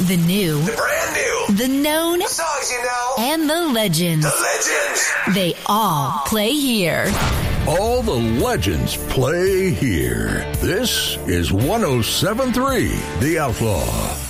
The new. The brand new. The known. The songs you know. And the legends. The legends. They all play here. All the legends play here. This is 107.3 The Outlaw.